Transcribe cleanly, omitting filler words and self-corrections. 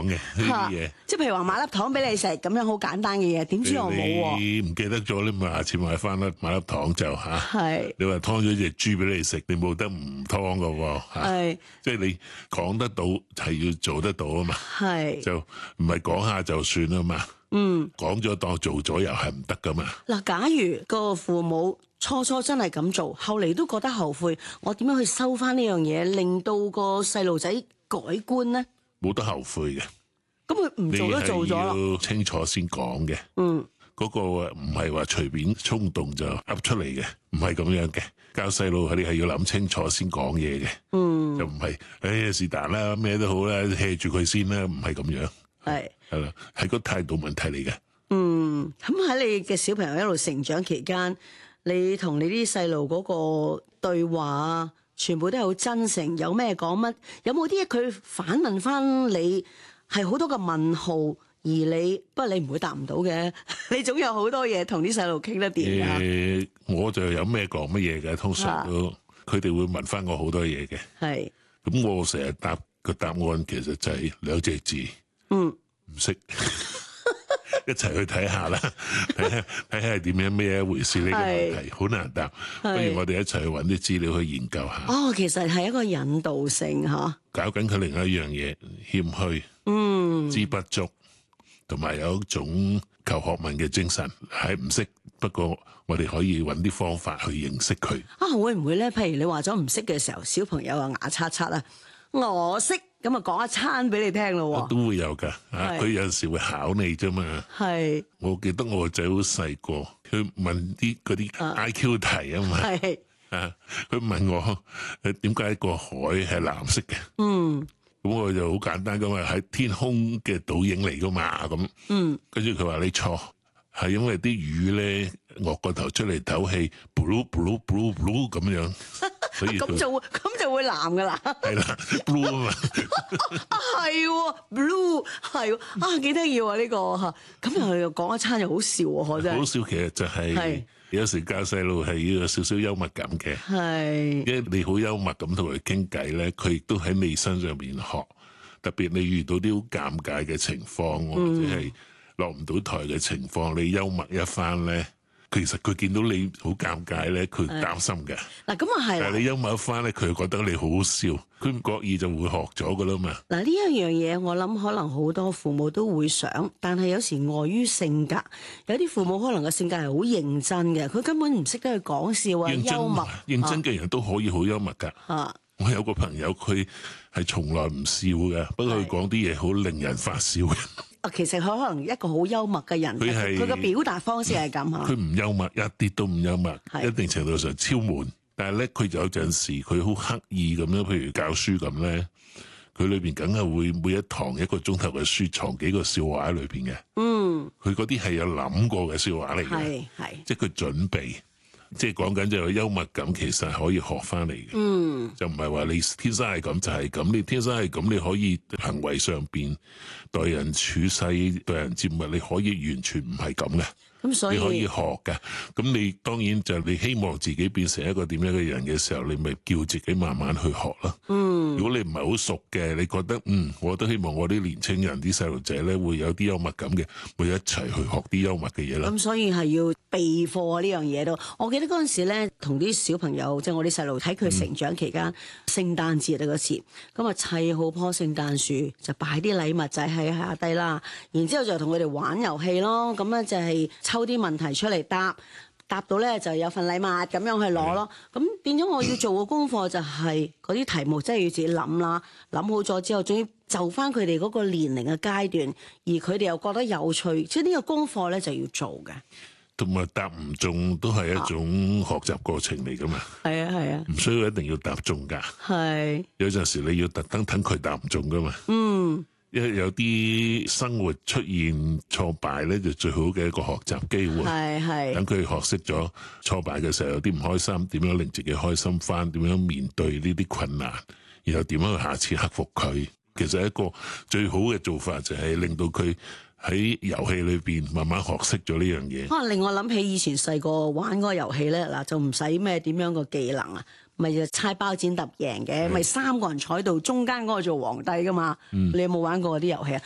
嘅呢啲嘢。 即係譬如話買粒糖俾你食咁樣好簡單嘅嘢，點知我冇喎？ 你唔記得咗，你咪下次買翻粒糖就嚇。係。你話劏咗隻豬俾你食，你冇得唔劏噶喎嚇。係。即係你講得到係要做得到啊嘛。係。就唔係講下就算啊嘛。講咗當做咗又係唔得噶嘛。嗱，假如個父母初真係咁做，後嚟都覺得後悔，我點樣去收翻呢樣嘢，令到個細路仔改觀咧？冇得後悔嘅。咁佢唔做都做咗啦。你係要清楚先講嘅。嗰個唔係話隨便衝動就噏出嚟嘅，唔係咁樣嘅。教細路你係要諗清楚先講嘢嘅。就唔係是但啦，咩都好啦，hea住佢先啦，唔係咁樣。係啦，係個態度問題嚟嘅。咁喺你嘅小朋友一路成長期間，你同你啲細路嗰個對話啊，全部都係好真誠，有咩講乜？有冇啲嘢佢反問翻你，係好多個問號，而你不過你唔會答唔到嘅，你總有好多嘢同啲細路傾得掂㗎。我就有咩講乜嘢嘅，通常都佢哋會問翻我好多嘢嘅。係。咁我成日答個答案其實就係2隻字。唔識。一齊去睇下啦，睇下係點樣咩一回事，呢個問題好難答。不如我哋一齊去揾啲資料去研究下。其實係一個引導性嚇。搞緊佢另外一樣嘢，謙虛，知不足，同埋有一種求學問嘅精神。係唔識，不過我哋可以揾啲方法去認識佢。會唔會咧？譬如你話咗唔識嘅時候，小朋友啊牙刷刷啊，我識。咁啊，講一餐俾你聽咯喎，都會有噶嚇。佢有陣時會考你啫嘛。係，我記得我個仔好細個，佢問啲嗰啲 IQ 題啊嘛。係啊，佢問我點解個海係藍色嘅？咁我就好簡單咁話喺天空嘅倒影嚟噶嘛。咁跟住佢話你錯，係因為啲魚咧昂個頭出嚟唞氣 ，blue blue blue blue 咁樣。咁就會藍噶啦，係啦 ，blue 啊嘛，係 blue 係幾得意啊呢個吓，咁又講一餐又好笑喎，真係好笑。其實就係有時教細路係要有少少幽默感嘅，係，因為你好幽默咁同佢傾偈咧，佢亦都喺你身上邊學。特別你遇到啲好尷尬嘅情況，或者係落唔到台嘅情況，你幽默一番咧。其實佢見到你好尷尬咧，佢擔心嘅。嗱咁啊係。但係你幽默一番咧，佢覺得你好好笑，佢唔覺意就會學咗噶啦嘛。嗱呢一樣嘢，我諗可能好多父母都會想，但係有時礙於性格，有啲父母可能個性格係好認真嘅，佢根本唔識得去講笑啊，幽默。認真嘅人都可以好幽默噶。我有個朋友，佢係從來唔笑嘅，不過佢講啲嘢好令人發笑嘅。其實佢可能一個好幽默嘅人，佢嘅表達方式係咁嚇。佢唔幽默，一啲都唔幽默，一定程度上超悶。但係咧，佢有陣時佢好刻意咁樣，譬如教書咁咧，佢裏邊梗係會每一堂1個鐘頭嘅書藏幾個笑話喺裏邊嘅。佢嗰啲係有諗過嘅笑話嚟嘅，即係佢準備。即係講緊就係幽默感，其實係可以學翻嚟嘅。就唔係話你天生係咁就係咁，你天生係咁，你可以行為上邊待人處世、待人接物，你可以完全唔係咁嘅。咁所以你可以學㗎。咁你當然就你希望自己變成一個點樣嘅人嘅時候，你咪叫自己慢慢去學啦。如果你唔係好熟嘅，你覺得我都希望我啲年青人啲細路仔咧會有啲幽默感嘅，會一齊去學啲幽默嘅嘢啦。咁所以係要備課呢樣嘢都。我記得嗰陣時咧，同啲小朋友即係我啲細路喺佢成長期間，聖誕節嗰次，咁啊砌好棵聖誕樹，就擺啲禮物仔喺下低啦。然之後就同佢哋玩遊戲咯。咁咧就係抽啲問題出嚟答到咧就有份禮物咁樣去攞咯。咁變咗我要做嘅功課就係嗰啲題目真係要自己諗啦，諗好咗之後，仲要就翻佢哋嗰個年齡嘅階段，而佢哋又覺得有趣，即係呢個功課咧就要做嘅。同埋答唔中都係一種學習過程嚟噶嘛。係啊係啊，唔需要一定要答中噶。係有陣時你要特登等佢答唔中噶嘛。因為有啲生活出現挫敗咧，就最好嘅一個學習機會。係等佢學識咗挫敗嘅時候有啲唔開心，點樣令自己開心翻？點樣面對呢啲困難？然後點樣去下次克服佢？其實一個最好嘅做法就係令到佢喺遊戲裏邊慢慢學識咗呢樣嘢。可能令我諗起以前細個玩嗰個遊戲咧，嗱就唔使咩點樣個技能啊。咪就猜包剪揼贏嘅，咪3個人坐喺度，中間嗰個做皇帝噶嘛。你有冇玩過嗰啲遊戲啊？